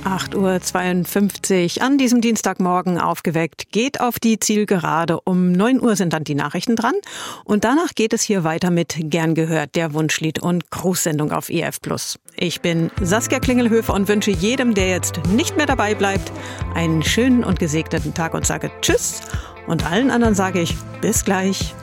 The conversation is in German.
8:52 Uhr an diesem Dienstagmorgen aufgeweckt, geht auf die Zielgerade. Um 9 Uhr sind dann die Nachrichten dran. Und danach geht es hier weiter mit Gern gehört, der Wunschlied- und Grußsendung auf EF+. Ich bin Saskia Klingelhöfer und wünsche jedem, der jetzt nicht mehr dabei bleibt, einen schönen und gesegneten Tag und sage Tschüss. Und allen anderen sage ich bis gleich.